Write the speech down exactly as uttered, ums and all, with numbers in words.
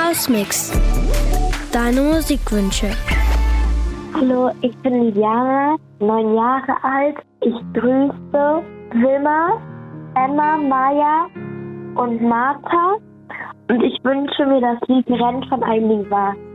Hausmix. Deine Musikwünsche. Hallo, ich bin Lidiana, neun Jahre alt. Ich grüße Wilma, Emma, Maya und Martha. Und ich wünsche mir das Lied Rennt von Eileen war.